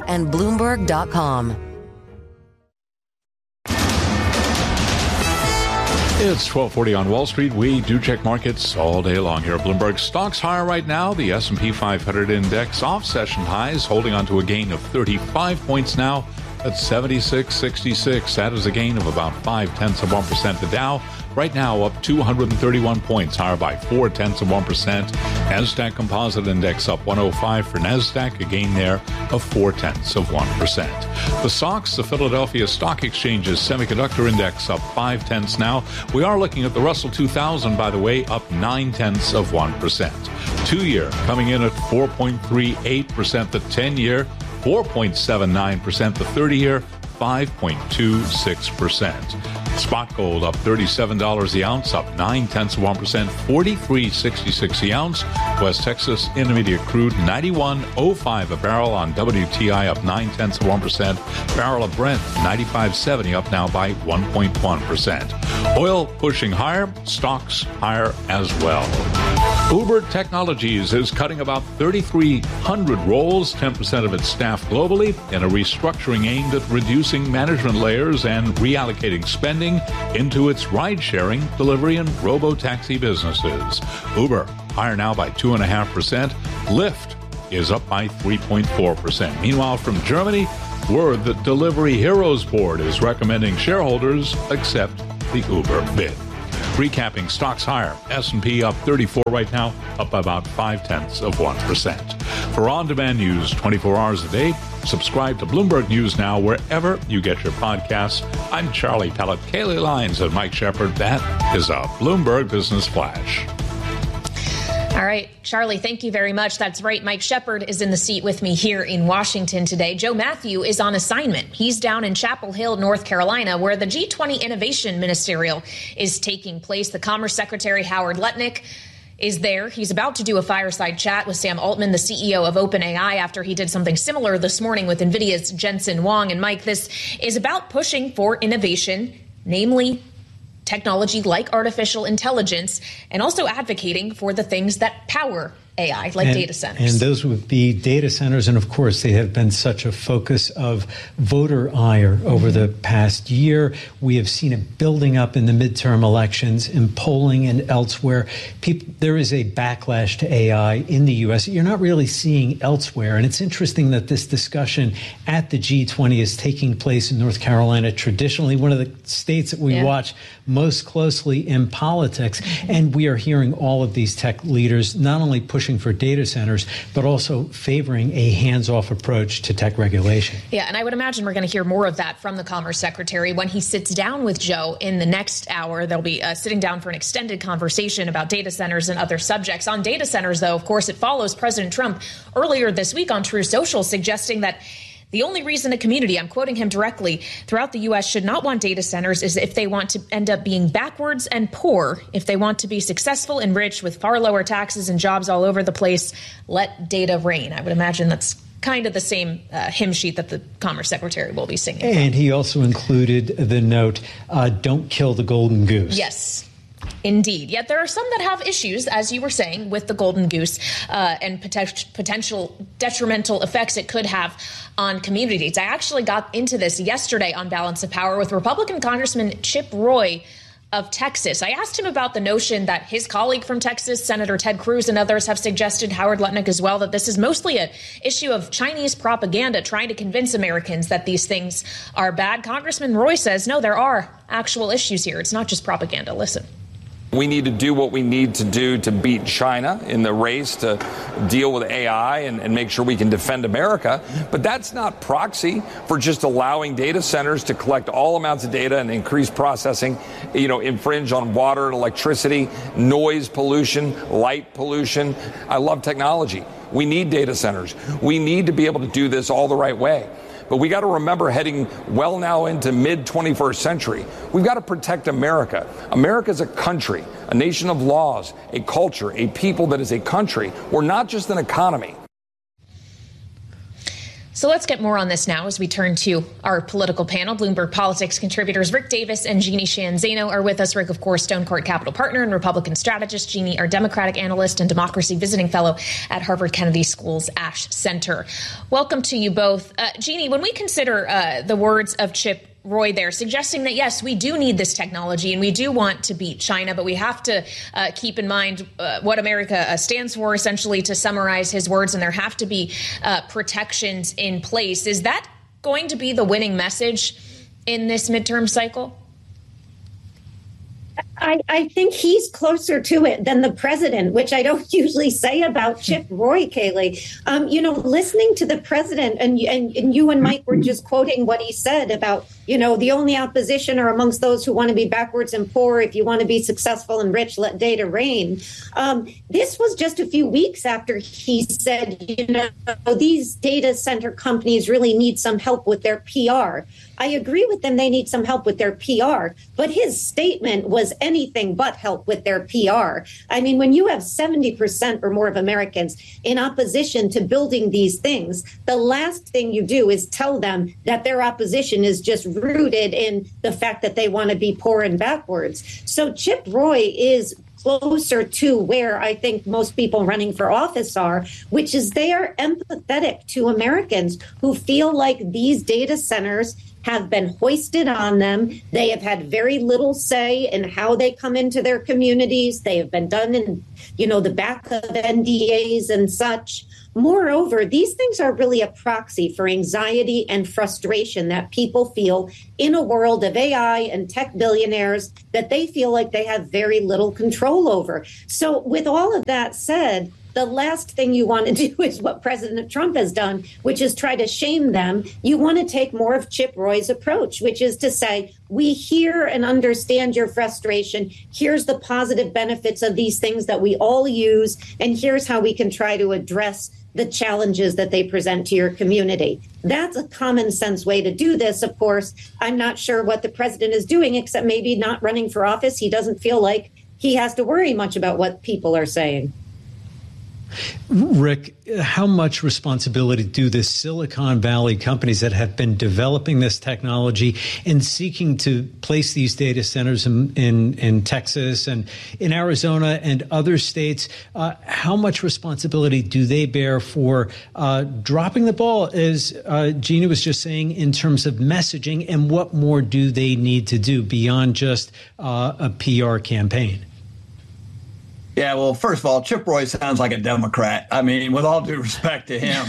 and Bloomberg.com. It's 12:40 on Wall Street. We do check markets all day long here at Bloomberg. Stocks higher right now. The S&P 500 index off session highs, holding on to a gain of 35 points now at 76.66. That is a gain of about 0.5%. The Dow right now up 231 points, higher by 0.4%. NASDAQ Composite Index up 105 for NASDAQ, a gain there of 0.4%. The SOX, the Philadelphia Stock Exchange's Semiconductor Index, up 0.5 now. We are looking at the Russell 2000, by the way, up 0.9%. 2-year coming in at 4.38%. The 10-year 4.79%. The 30-year 5.26%. Spot gold up $37 the ounce, up 0.9%, 43.66 the ounce. West Texas Intermediate crude 91.05 a barrel on WTI, up 0.9%. Barrel of Brent 95.70, up now by 1.1%. Oil pushing higher, stocks higher as well. Uber Technologies is cutting about 3,300 roles, 10% of its staff globally, in a restructuring aimed at reducing management layers and reallocating spending into its ride-sharing, delivery, and robo-taxi businesses. Uber higher now by 2.5%. Lyft is up by 3.4%. Meanwhile, from Germany, word that Delivery Heroes Board is recommending shareholders accept the Uber bid. Recapping, stocks higher. S&P up 34 right now, up by about 0.5%. For on-demand news 24 hours a day, subscribe to Bloomberg News Now wherever you get your podcasts. I'm Charlie Pellet, Kaylee Lyons, and Mike Shepard. That is a Bloomberg Business Flash. All right, Charlie, thank you very much. That's right. Mike Shepard is in the seat with me here in Washington today. Joe Matthew is on assignment. He's down in Chapel Hill, North Carolina, where the G20 Innovation Ministerial is taking place. The Commerce Secretary, Howard Lutnick, is there. He's about to do a fireside chat with Sam Altman, the CEO of OpenAI, after he did something similar this morning with NVIDIA's Jensen Huang. And Mike, this is about pushing for innovation, namely technology like artificial intelligence, and also advocating for the things that power AI, like data centers. And those would be data centers. And of course, they have been such a focus of voter ire over the past year. We have seen it building up in the midterm elections, in polling and elsewhere. There is a backlash to AI in the U.S. You're not really seeing elsewhere. And it's interesting that this discussion at the G20 is taking place in North Carolina, traditionally one of the states that we watch most closely in politics. And we are hearing all of these tech leaders not only pushing for data centers, but also favoring a hands-off approach to tech regulation. Yeah, and I would imagine we're going to hear more of that from the Commerce Secretary when he sits down with Joe in the next hour. They'll be sitting down for an extended conversation about data centers and other subjects. On data centers, though, of course, it follows President Trump earlier this week on Truth Social suggesting that the only reason a community, I'm quoting him directly, throughout the U.S. should not want data centers is if they want to end up being backwards and poor. If they want to be successful and rich with far lower taxes and jobs all over the place, let data reign. I would imagine that's kind of the same hymn sheet that the Commerce Secretary will be singing. And he also included the note, don't kill the golden goose. Yes. Indeed. Yet there are some that have issues, as you were saying, with the golden goose and potential detrimental effects it could have on communities. I actually got into this yesterday on Balance of Power with Republican Congressman Chip Roy of Texas. I asked him about the notion that his colleague from Texas, Senator Ted Cruz, and others have suggested, Howard Lutnick as well, that this is mostly an issue of Chinese propaganda trying to convince Americans that these things are bad. Congressman Roy says, no, there are actual issues here. It's not just propaganda. Listen. We need to do what we need to do to beat China in the race to deal with AI and make sure we can defend America. But that's not proxy for just allowing data centers to collect all amounts of data and increase processing, infringe on water and electricity, noise pollution, light pollution. I love technology. We need data centers. We need to be able to do this all the right way. But we got to remember, heading well now into mid-21st century, we've got to protect America. America is a country, a nation of laws, a culture, a people that is a country. We're not just an economy. So let's get more on this now as we turn to our political panel. Bloomberg Politics contributors Rick Davis and Jeannie Sheehan Zaino are with us. Rick, of course, Stone Court Capital partner and Republican strategist. Jeannie, our Democratic analyst and democracy visiting fellow at Harvard Kennedy School's Ash Center. Welcome to you both. Jeannie, when we consider the words of Chip Roy there, suggesting that, yes, we do need this technology and we do want to beat China, but we have to keep in mind what America stands for, essentially, to summarize his words, and there have to be protections in place. Is that going to be the winning message in this midterm cycle? I think he's closer to it than the president, which I don't usually say about Chip Roy, Kayleigh. Listening to the president, and you and Mike were just quoting what he said about, the only opposition are amongst those who want to be backwards and poor. If you want to be successful and rich, let data reign. This was just a few weeks after he said, these data center companies really need some help with their PR. I agree with them. They need some help with their PR. But his statement was anything but help with their PR. I mean, when you have 70% or more of Americans in opposition to building these things, the last thing you do is tell them that their opposition is just rooted in the fact that they want to be poor and backwards. So Chip Roy is closer to where I think most people running for office are, which is they are empathetic to Americans who feel like these data centers have been hoisted on them. They have had very little say in how they come into their communities. They have been done in, the back of NDAs and such. Moreover, these things are really a proxy for anxiety and frustration that people feel in a world of AI and tech billionaires that they feel like they have very little control over. So with all of that said, the last thing you want to do is what President Trump has done, which is try to shame them. You want to take more of Chip Roy's approach, which is to say, we hear and understand your frustration. Here's the positive benefits of these things that we all use. And here's how we can try to address the challenges that they present to your community. That's a common sense way to do this. Of course, I'm not sure what the president is doing, except maybe not running for office. He doesn't feel like he has to worry much about what people are saying. Rick, how much responsibility do the Silicon Valley companies that have been developing this technology and seeking to place these data centers in Texas and in Arizona and other states, how much responsibility do they bear for dropping the ball, as Gina was just saying, in terms of messaging, and what more do they need to do beyond just a PR campaign? Yeah, well, first of all, Chip Roy sounds like a Democrat. I mean, with all due respect to him,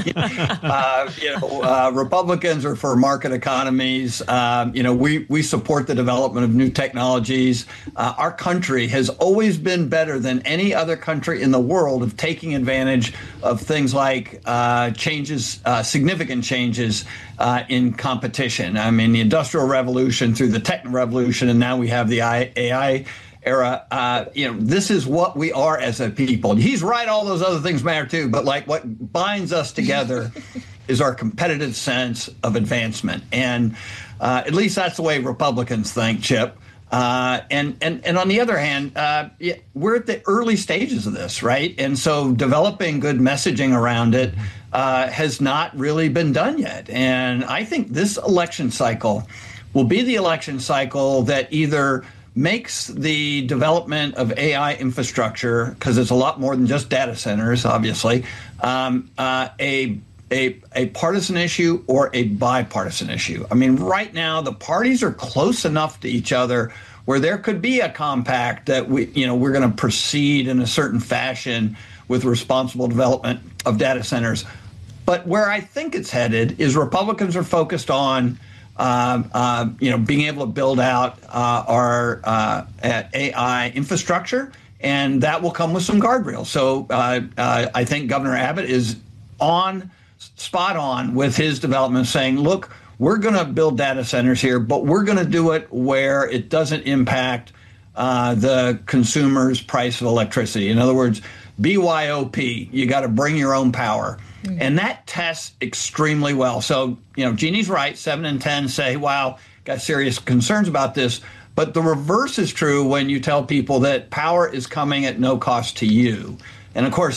Republicans are for market economies. We support the development of new technologies. Our country has always been better than any other country in the world of taking advantage of things like significant changes in competition. I mean, the Industrial Revolution through the Techno Revolution, and now we have the AI era. This is what we are as a people. He's right, all those other things matter too, but like what binds us together is our competitive sense of advancement. And at least that's the way Republicans think, Chip. And on the other hand, we're at the early stages of this, right? And so developing good messaging around it has not really been done yet. And I think this election cycle will be the election cycle that either makes the development of AI infrastructure, because it's a lot more than just data centers, obviously, a partisan issue or a bipartisan issue. I mean, right now, the parties are close enough to each other where there could be a compact that we're going to proceed in a certain fashion with responsible development of data centers. But where I think it's headed is Republicans are focused on being able to build out our AI infrastructure, and that will come with some guardrails. So I think Governor Abbott is spot on with his development, saying, look, we're going to build data centers here, but we're going to do it where it doesn't impact the consumer's price of electricity. In other words, BYOP, you got to bring your own power. And that tests extremely well. So, Jeannie's right. 7 in 10 say, wow, got serious concerns about this. But the reverse is true when you tell people that power is coming at no cost to you. And of course,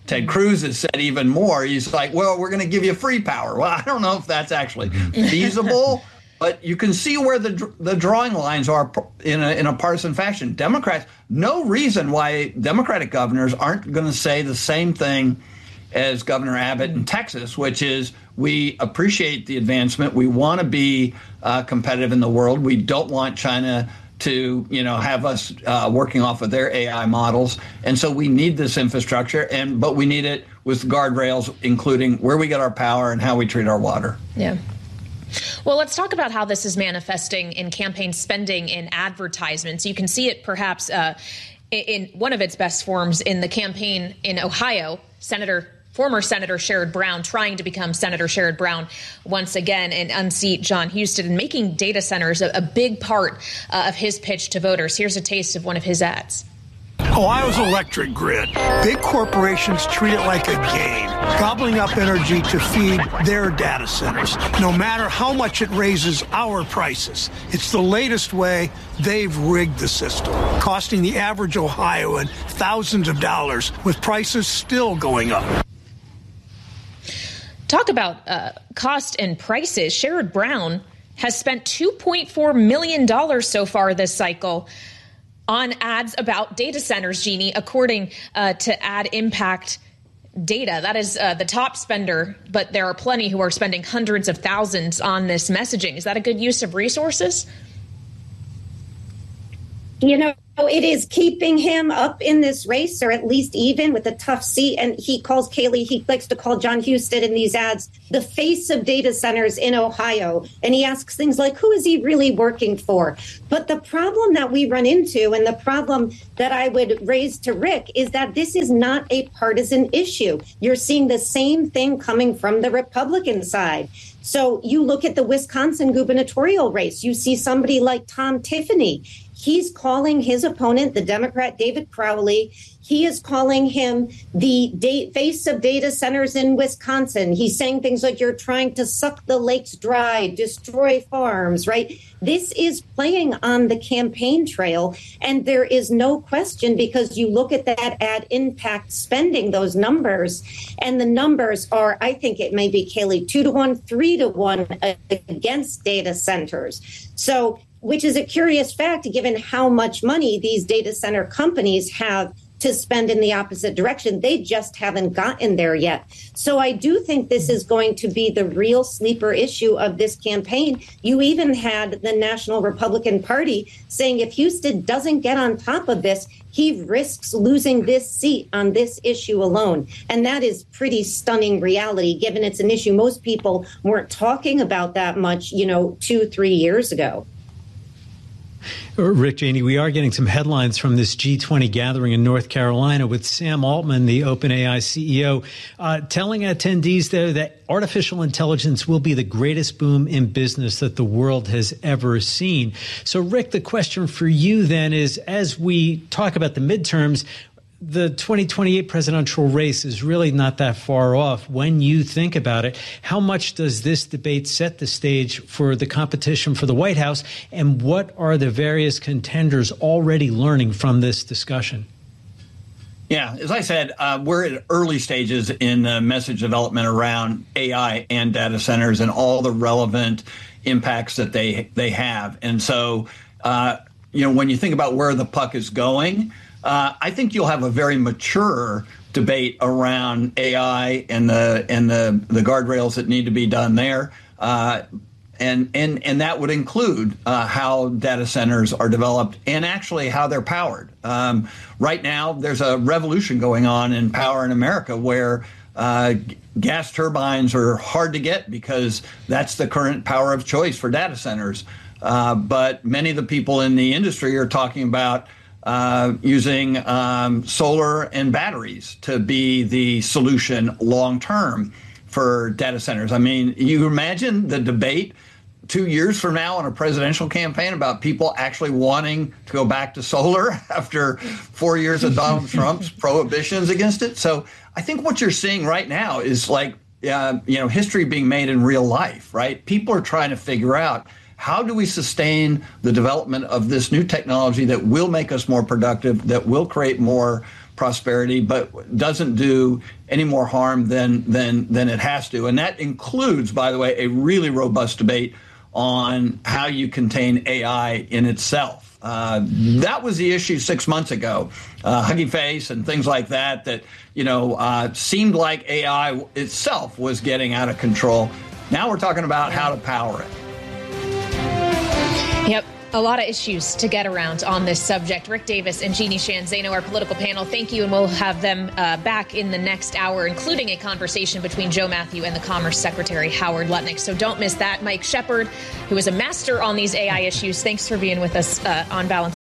Ted Cruz has said even more. He's like, well, we're going to give you free power. Well, I don't know if that's actually feasible, but you can see where the drawing lines are in a partisan fashion. Democrats, no reason why Democratic governors aren't going to say the same thing as Governor Abbott in Texas, which is we appreciate the advancement. We want to be competitive in the world. We don't want China to, have us working off of their AI models. And so we need this infrastructure, but we need it with guardrails, including where we get our power and how we treat our water. Yeah. Well, let's talk about how this is manifesting in campaign spending and advertisements. You can see it perhaps in one of its best forms in the campaign in Ohio. Former Senator Sherrod Brown trying to become Senator Sherrod Brown once again and unseat John Husted and making data centers a big part of his pitch to voters. Here's a taste of one of his ads. Ohio's electric grid. Big corporations treat it like a game, gobbling up energy to feed their data centers, no matter how much it raises our prices. It's the latest way they've rigged the system, costing the average Ohioan thousands of dollars, with prices still going up. Talk about cost and prices. Sherrod Brown has spent $2.4 million so far this cycle on ads about data centers, Jeannie, according to Ad Impact data. That is the top spender, but there are plenty who are spending hundreds of thousands on this messaging. Is that a good use of resources? It is keeping him up in this race, or at least even with a tough seat. And he likes to call John Husted in these ads the face of data centers in Ohio. And he asks things like, who is he really working for? But the problem that we run into, and the problem that I would raise to Rick, is that this is not a partisan issue. You're seeing the same thing coming from the Republican side. So you look at the Wisconsin gubernatorial race, you see somebody like Tom Tiffany. He's calling his opponent, the Democrat David Crowley, he is calling him the face of data centers in Wisconsin. He's saying things like, you're trying to suck the lakes dry, destroy farms, right? This is playing on the campaign trail. And there is no question, because you look at that Ad Impact spending, those numbers, and the numbers are, I think it may be, Kayleigh, 2-to-1, 3-to-1 against data centers. So, which is a curious fact, given how much money these data center companies have to spend in the opposite direction. They just haven't gotten there yet. So I do think this is going to be the real sleeper issue of this campaign. You even had the National Republican Party saying if Husted doesn't get on top of this, he risks losing this seat on this issue alone. And that is pretty stunning reality, given it's an issue most people weren't talking about that much, 2-3 years ago. Rick, Janie, we are getting some headlines from this G20 gathering in North Carolina with Sam Altman, the OpenAI CEO, telling attendees there that artificial intelligence will be the greatest boom in business that the world has ever seen. So, Rick, the question for you then is, as we talk about the midterms, the 2028 presidential race is really not that far off. When you think about it, how much does this debate set the stage for the competition for the White House? And what are the various contenders already learning from this discussion? Yeah, as I said, we're at early stages in message development around AI and data centers and all the relevant impacts that they have. And so, when you think about where the puck is going, I think you'll have a very mature debate around AI and the guardrails that need to be done there, and that would include how data centers are developed and actually how they're powered. Right now, there's a revolution going on in power in America where gas turbines are hard to get because that's the current power of choice for data centers. But many of the people in the industry are talking about using solar and batteries to be the solution long term for data centers. I mean, you imagine the debate 2 years from now in a presidential campaign about people actually wanting to go back to solar after 4 years of Donald Trump's prohibitions against it. So I think what you're seeing right now is like, history being made in real life, right? People are trying to figure out, how do we sustain the development of this new technology that will make us more productive, that will create more prosperity, but doesn't do any more harm than it has to. And that includes, by the way, a really robust debate on how you contain AI in itself. That was the issue 6 months ago. Hugging Face and things like that seemed like AI itself was getting out of control. Now we're talking about how to power it. Yep. A lot of issues to get around on this subject. Rick Davis and Jeannie Sheehan Zaino, our political panel, thank you. And we'll have them back in the next hour, including a conversation between Joe Matthew and the Commerce Secretary, Howard Lutnick. So don't miss that. Mike Shepard, who is a master on these AI issues, thanks for being with us on Balance.